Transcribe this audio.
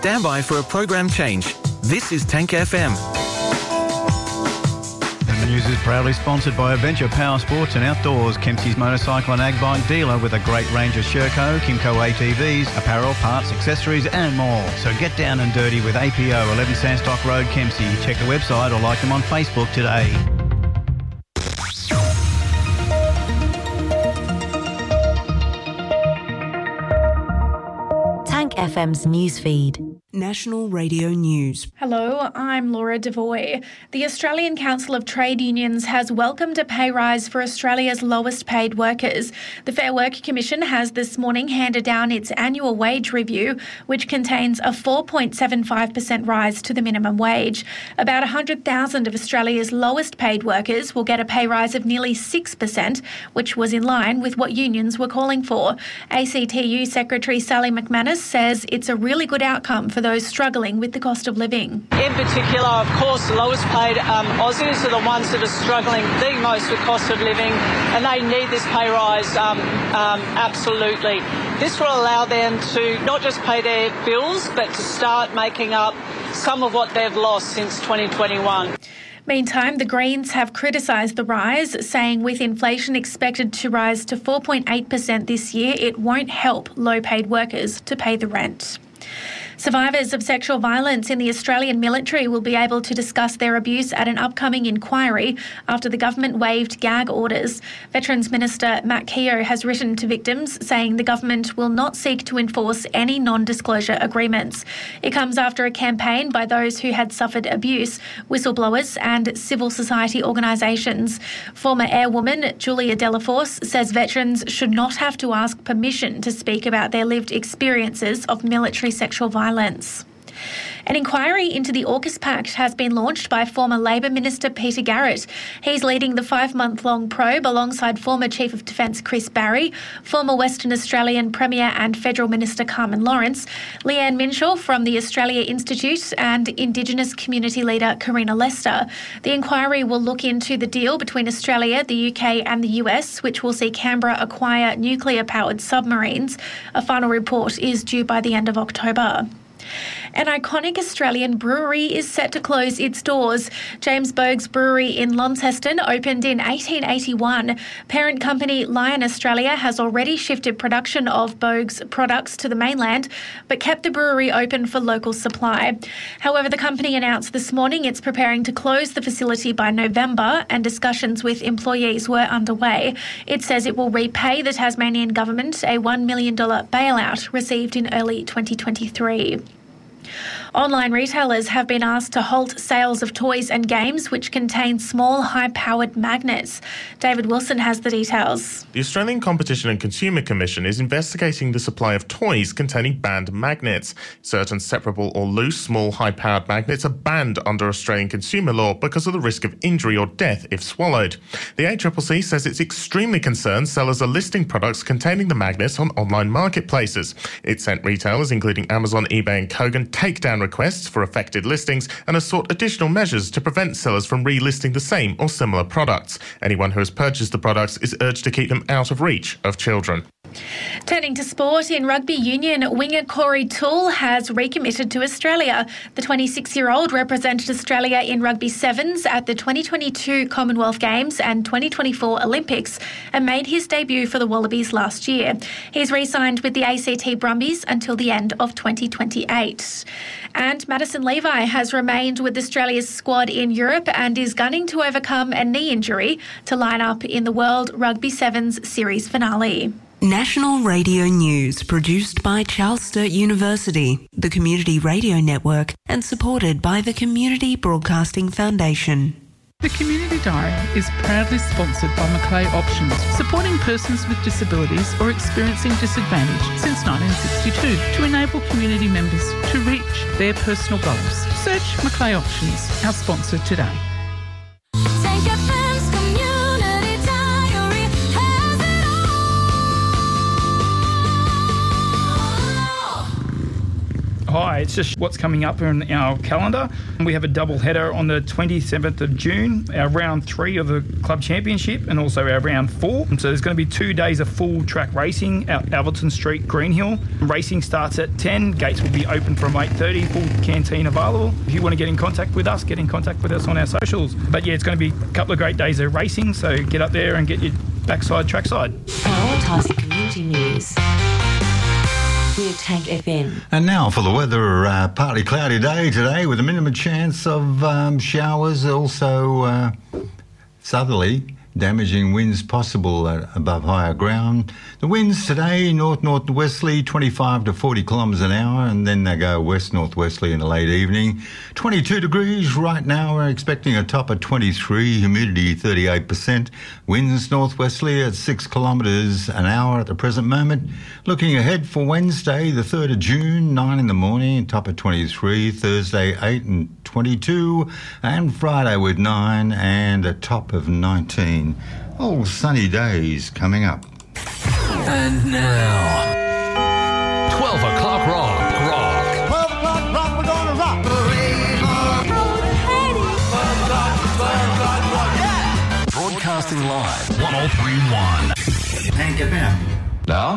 Stand by for a program change. This is Tank FM. The news is proudly sponsored by Adventure Power Sports and Outdoors, Kempsey's motorcycle and ag bike dealer with a great range of Sherco, Kimco ATVs, apparel, parts, accessories and more. So get down and dirty with APO, 11 Sandstock Road, Kempsey. Check the website or like them on Facebook today. Tank FM's newsfeed. National Radio News. Hello, I'm Laura Devoy. The Australian Council of Trade Unions has welcomed a pay rise for Australia's lowest paid workers. The Fair Work Commission has this morning handed down its annual wage review, which contains a 4.75% rise to the minimum wage. About 100,000 of Australia's lowest paid workers will get a pay rise of nearly 6%, which was in line with what unions were calling for. ACTU Secretary Sally McManus says it's a really good outcome for those struggling with the cost of living. In particular, of course, the lowest paid Aussies are the ones that are struggling the most with cost of living, and they need this pay rise absolutely. This will allow them to not just pay their bills, but to start making up some of what they've lost since 2021. Meantime, the Greens have criticised the rise, saying with inflation expected to rise to 4.8% this year, it won't help low-paid workers to pay the rent. Survivors of sexual violence in the Australian military will be able to discuss their abuse at an upcoming inquiry after the government waived gag orders. Veterans Minister Matt Keogh has written to victims saying the government will not seek to enforce any non-disclosure agreements. It comes after a campaign by those who had suffered abuse, whistleblowers and civil society organisations. Former airwoman Julia Delaforce says veterans should not have to ask permission to speak about their lived experiences of military sexual violence. An inquiry into the AUKUS Pact has been launched by former Labor Minister Peter Garrett. He's leading the 5-month-long probe alongside former Chief of Defence Chris Barry, former Western Australian Premier and Federal Minister Carmen Lawrence, Leanne Minshaw from the Australia Institute and Indigenous community leader Karina Lester. The inquiry will look into the deal between Australia, the UK and the US, which will see Canberra acquire nuclear-powered submarines. A final report is due by the end of October. An iconic Australian brewery is set to close its doors. James Boag's Brewery in Launceston opened in 1881. Parent company Lion Australia has already shifted production of Boag's products to the mainland, but kept the brewery open for local supply. However, the company announced this morning it's preparing to close the facility by November, and discussions with employees were underway. It says it will repay the Tasmanian government a $1 million bailout received in early 2023. Online retailers have been asked to halt sales of toys and games which contain small, high-powered magnets. David Wilson has the details. The Australian Competition and Consumer Commission is investigating the supply of toys containing banned magnets. Certain separable or loose, small, high-powered magnets are banned under Australian consumer law because of the risk of injury or death if swallowed. The ACCC says it's extremely concerned sellers are listing products containing the magnets on online marketplaces. It sent retailers, including Amazon, eBay and Kogan, takedown requests for affected listings and has sought additional measures to prevent sellers from relisting the same or similar products. Anyone who has purchased the products is urged to keep them out of reach of children. Turning to sport, in rugby union, winger Corey Toole has recommitted to Australia. The 26-year-old represented Australia in rugby sevens at the 2022 Commonwealth Games and 2024 Olympics and made his debut for the Wallabies last year. He's re-signed with the ACT Brumbies until the end of 2028. And Madison Levi has remained with Australia's squad in Europe and is gunning to overcome a knee injury to line up in the World Rugby Sevens series finale. National Radio News, produced by Charles Sturt University, the Community Radio Network, and supported by the Community Broadcasting Foundation. The Community Diary is proudly sponsored by Macleay Options, supporting persons with disabilities or experiencing disadvantage since 1962 to enable community members to reach their personal goals. Search Macleay Options, our sponsor today. high. It's just what's coming up in our calendar. We have a double header on the 27th of June, our round 3 of the club championship, and also our round 4. And so there's going to be 2 days of full track racing at Alverton Street, Greenhill. Racing starts at 10. Gates will be open from 8:30. Full canteen available. If you want to get in contact with us, get in contact with us on our socials. But yeah, it's going to be a couple of great days of racing, so get up there and get your backside trackside. Prioritising community news. We're Tank FM. And now for the weather, partly cloudy day today with a minimum chance of showers, also southerly, damaging winds possible above higher ground. The winds today, north-northwesterly, 25 to 40 kilometres an hour, and then they go west-northwesterly in the late evening. 22 degrees right now, we're expecting a top of 23, humidity 38%. Winds northwesterly at 6 kilometres an hour at the present moment. Looking ahead for Wednesday, the 3rd of June, 9 in the morning, top of 23, Thursday 8 and 22, and Friday with 9 and a top of 19. All sunny days coming up. And now, 12 o'clock rock. 12 o'clock rock, we're gonna rock. Broadcasting live, 103.1. Tank FM. Now,